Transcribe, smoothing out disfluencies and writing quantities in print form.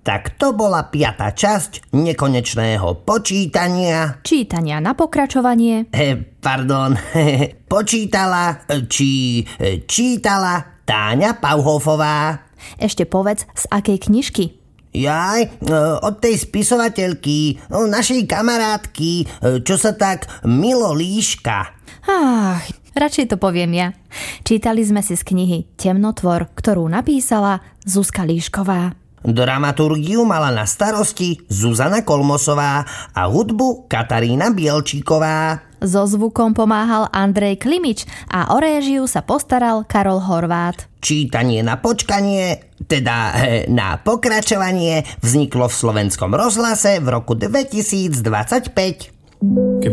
Tak to bola 5. časť nekonečného počítania. Čítania na pokračovanie. Čítala Táňa Pauhofová. Ešte povedz, z akej knižky? Od tej spisovateľky, našej kamarátky, čo sa tak milo líška. Radšej to poviem ja. Čítali sme si z knihy Temnotvor, ktorú napísala Zuzka Líšková. Dramaturgiu mala na starosti Zuzana Kolmosová a hudbu Katarína Bielčíková. So zvukom pomáhal Andrej Klimič a o réžiu sa postaral Karol Horvát. Čítanie na počkanie, teda na pokračovanie, vzniklo v Slovenskom rozhlase v roku 2025.